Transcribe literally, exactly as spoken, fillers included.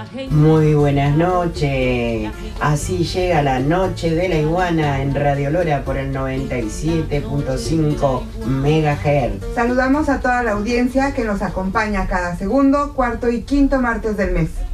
Muy buenas noches. Así llega la noche de la iguana en Radio Lora por el noventa y siete punto cinco megahertz. Saludamos a toda la audiencia que nos acompaña cada segundo, cuarto y quinto martes del mes.